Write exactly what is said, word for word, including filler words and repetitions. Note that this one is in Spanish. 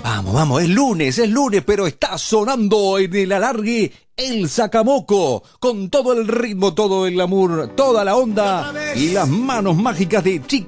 Vamos, vamos, es lunes, es lunes, pero está sonando en el alargue el Sacamoco, con todo el ritmo, todo el glamour, toda la onda y las manos mágicas de Chico